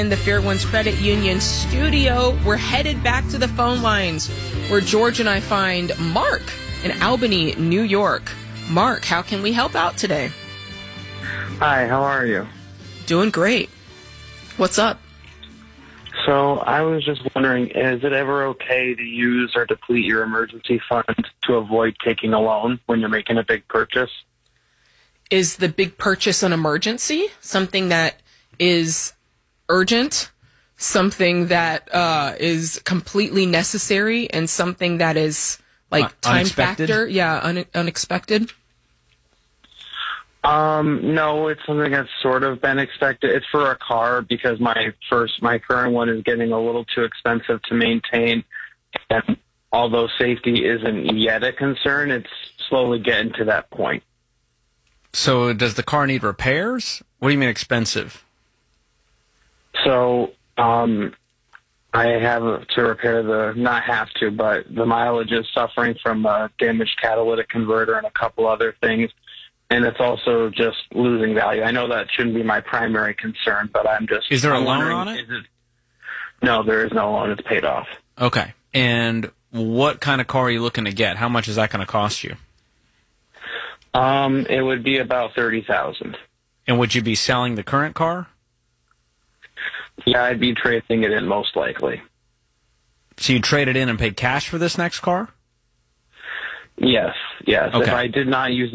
In the Fairwinds Credit Union studio, we're headed back to the phone lines where George and I find Mark in Albany, New York. Mark, how can we help out today? Hi, how are you? Doing great. What's up? So I was just wondering, is it ever okay to use or deplete your emergency fund to avoid taking a loan when you're making a big purchase? Is the big purchase an emergency? Something that is urgent? Something that is completely necessary, and something that is like time unexpected? factor? Yeah, unexpected. No, it's something that's sort of been expected. It's for a car because my current one is getting a little too expensive to maintain. And although safety isn't yet a concern, it's slowly getting to that point. So does the car need repairs? What do you mean expensive? So, I have to repair but the mileage is suffering from a damaged catalytic converter and a couple other things. And it's also just losing value. I know that shouldn't be my primary concern, but Is there a loan on it? No, there is no loan. It's paid off. Okay. And what kind of car are you looking to get? How much is that going to cost you? It would be about $30,000. And would you be selling the current car? Yeah, I'd be trading it in most likely. So you trade it in and pay cash for this next car? Yes. Okay. If I did not use